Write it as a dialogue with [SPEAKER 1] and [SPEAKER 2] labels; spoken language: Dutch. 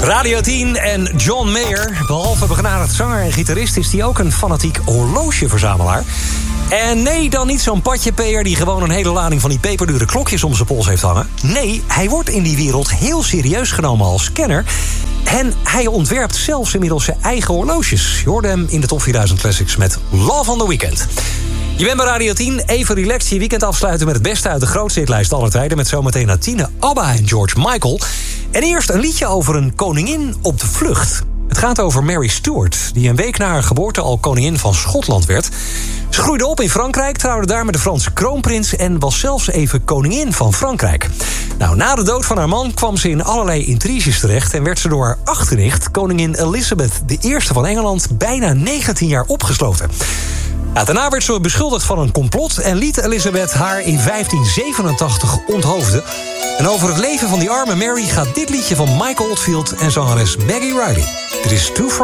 [SPEAKER 1] Radio 10 en John Mayer. Behalve begenadigd zanger en gitarist is hij ook een fanatiek horlogeverzamelaar. En nee, dan niet zo'n patjepeer die gewoon een hele lading van die peperdure klokjes om zijn pols heeft hangen. Nee, hij wordt in die wereld heel serieus genomen als kenner. En hij ontwerpt zelfs inmiddels zijn eigen horloges. Je hoorde hem in de Top 4000 Classics met Love on the Weekend. Je bent bij Radio 10, even relaxed je weekend afsluiten met het beste uit de grootste hitlijst aller tijden. Met zometeen Natine, ABBA en George Michael. En eerst een liedje over een koningin op de vlucht. Het gaat over Mary Stuart, die een week na haar geboorte al koningin van Schotland werd. Ze groeide op in Frankrijk, trouwde daar met de Franse kroonprins en was zelfs even koningin van Frankrijk. Nou, na de dood van haar man kwam ze in allerlei intriges terecht en werd ze door haar achternicht, koningin Elizabeth I van Engeland, bijna 19 jaar opgesloten. Ja, daarna werd ze beschuldigd van een complot en liet Elizabeth haar in 1587 onthoofden. En over het leven van die arme Mary gaat dit liedje van Michael Oldfield en zangeres Maggie Riley. Dit is Too Far.